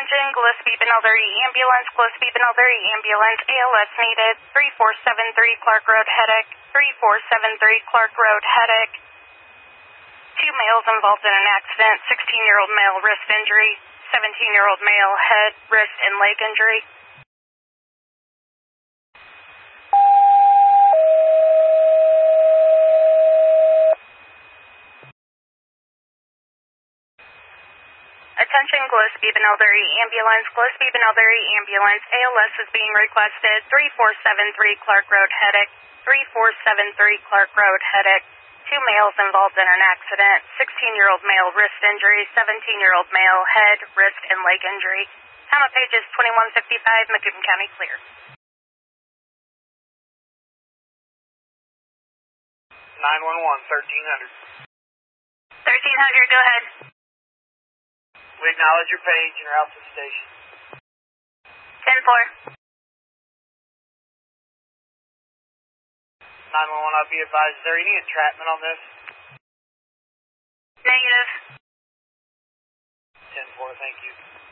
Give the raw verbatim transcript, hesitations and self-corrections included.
Attention, Gillespie Benelvery Ambulance, Gillespie Benelvery Ambulance, A L S needed, three four seven three Clark Road, Headache, three four seven three Clark Road, Headache. Two males involved in an accident, sixteen-year-old male wrist injury, seventeen-year-old male head, wrist, and leg injury. Attention, Gillespie Benelvery Ambulance, Gillespie Benelvery Ambulance, A L S is being requested, three four seven three Clark Road, Headache, three four seven three Clark Road, Headache. Two males involved in an accident, sixteen-year-old male wrist injury, seventeen-year-old male head, wrist, and leg injury. Time of page is twenty-one fifty-five, Macomb County clear. nine one one, thirteen hundred. thirteen hundred, go ahead. We acknowledge your page and are out to the station. ten four. nine one one, I'll be advised. Is there any entrapment on this? Negative. ten four, thank you.